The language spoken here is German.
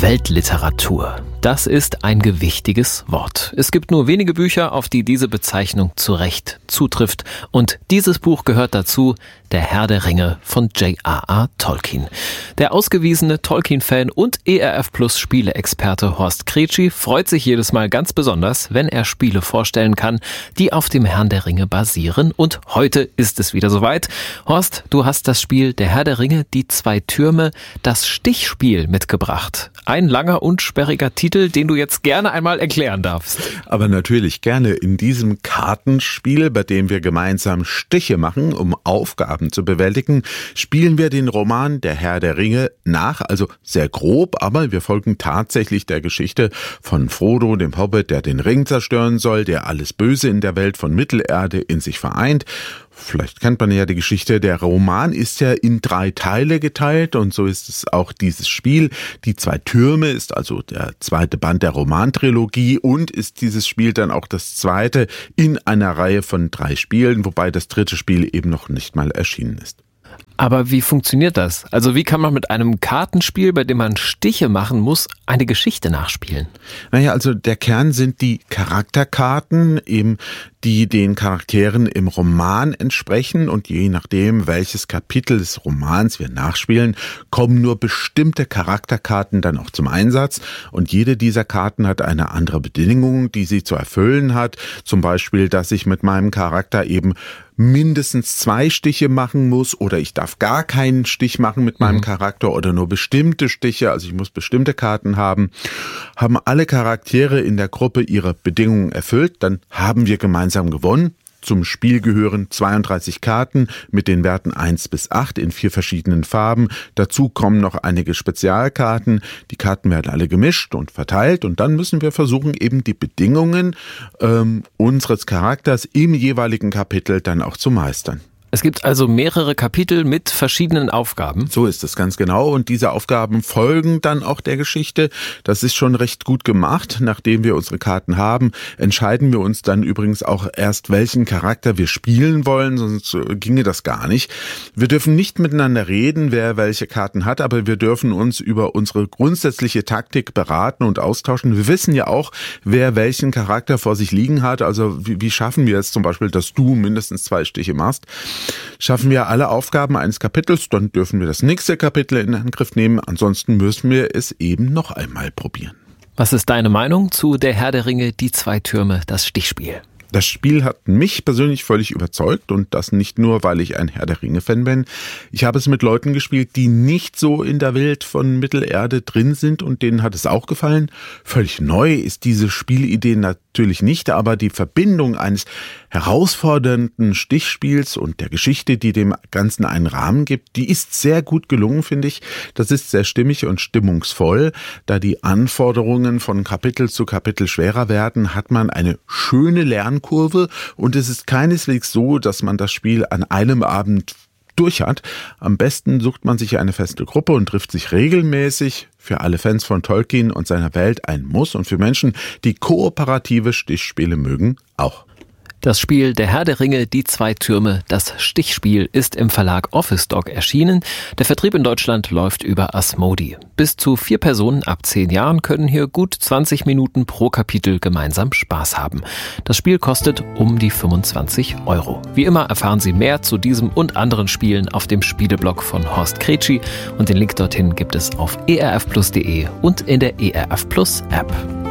Weltliteratur. Das ist ein gewichtiges Wort. Es gibt nur wenige Bücher, auf die diese Bezeichnung zu Recht zutrifft. Und dieses Buch gehört dazu, Der Herr der Ringe von J.R.R. Tolkien. Der ausgewiesene Tolkien-Fan und ERF+-Spieleexperte Horst Kretschi freut sich jedes Mal ganz besonders, wenn er Spiele vorstellen kann, die auf dem Herrn der Ringe basieren. Und heute ist es wieder soweit. Horst, du hast das Spiel Der Herr der Ringe, die zwei Türme, das Stichspiel mitgebracht. Ein langer und sperriger Titel, den du jetzt gerne einmal erklären darfst. Aber natürlich gerne. In diesem Kartenspiel, bei dem wir gemeinsam Stiche machen, um Aufgaben zu bewältigen, spielen wir den Roman Der Herr der Ringe nach, also sehr grob, aber wir folgen tatsächlich der Geschichte von Frodo, dem Hobbit, der den Ring zerstören soll, der alles Böse in der Welt von Mittelerde in sich vereint. Vielleicht kennt man ja die Geschichte, der Roman ist ja in 3 Teile geteilt und so ist es auch dieses Spiel. Die 2 Türme ist also der 2. Band der Romantrilogie und ist dieses Spiel dann auch das 2. in einer Reihe von 3 Spielen, wobei das 3. Spiel eben noch nicht mal erschienen ist. Aber wie funktioniert das? Also wie kann man mit einem Kartenspiel, bei dem man Stiche machen muss, eine Geschichte nachspielen? Naja, also der Kern sind die Charakterkarten, eben die den Charakteren im Roman entsprechen und je nachdem, welches Kapitel des Romans wir nachspielen, kommen nur bestimmte Charakterkarten dann auch zum Einsatz und jede dieser Karten hat eine andere Bedingung, die sie zu erfüllen hat. Zum Beispiel, dass ich mit meinem Charakter eben mindestens 2 Stiche machen muss oder ich darf gar keinen Stich machen mit meinem Charakter oder nur bestimmte Stiche, also ich muss bestimmte Karten haben. Haben alle Charaktere in der Gruppe ihre Bedingungen erfüllt, dann haben wir gemeinsam gewonnen. Zum Spiel gehören 32 Karten mit den Werten 1 bis 8 in 4 verschiedenen Farben. Dazu kommen noch einige Spezialkarten. Die Karten werden alle gemischt und verteilt und dann müssen wir versuchen, eben die Bedingungen unseres Charakters im jeweiligen Kapitel dann auch zu meistern. Es gibt also mehrere Kapitel mit verschiedenen Aufgaben. So ist es ganz genau und diese Aufgaben folgen dann auch der Geschichte. Das ist schon recht gut gemacht. Nachdem wir unsere Karten haben, entscheiden wir uns dann übrigens auch erst, welchen Charakter wir spielen wollen, sonst ginge das gar nicht. Wir dürfen nicht miteinander reden, wer welche Karten hat, aber wir dürfen uns über unsere grundsätzliche Taktik beraten und austauschen. Wir wissen ja auch, wer welchen Charakter vor sich liegen hat. Also wie schaffen wir es zum Beispiel, dass du mindestens 2 Stiche machst? Schaffen wir alle Aufgaben eines Kapitels, dann dürfen wir das nächste Kapitel in Angriff nehmen. Ansonsten müssen wir es eben noch einmal probieren. Was ist deine Meinung zu Der Herr der Ringe, die 2 Türme, das Stichspiel? Das Spiel hat mich persönlich völlig überzeugt und das nicht nur, weil ich ein Herr der Ringe-Fan bin. Ich habe es mit Leuten gespielt, die nicht so in der Welt von Mittelerde drin sind und denen hat es auch gefallen. Völlig neu ist diese Spielidee natürlich nicht, aber die Verbindung eines herausfordernden Stichspiels und der Geschichte, die dem Ganzen einen Rahmen gibt, die ist sehr gut gelungen, finde ich. Das ist sehr stimmig und stimmungsvoll. Da die Anforderungen von Kapitel zu Kapitel schwerer werden, hat man eine schöne Lernkurve und es ist keineswegs so, dass man das Spiel an einem Abend durch hat. Am besten sucht man sich eine feste Gruppe und trifft sich regelmäßig. Für alle Fans von Tolkien und seiner Welt ein Muss und für Menschen, die kooperative Stichspiele mögen, auch. Das Spiel Der Herr der Ringe, die 2 Türme, das Stichspiel ist im Verlag Office Dog erschienen. Der Vertrieb in Deutschland läuft über Asmodee. Bis zu 4 Personen ab 10 Jahren können hier gut 20 Minuten pro Kapitel gemeinsam Spaß haben. Das Spiel kostet um die 25 €. Wie immer erfahren Sie mehr zu diesem und anderen Spielen auf dem Spieleblog von Horst Kretschi und den Link dorthin gibt es auf erfplus.de und in der ERF Plus App.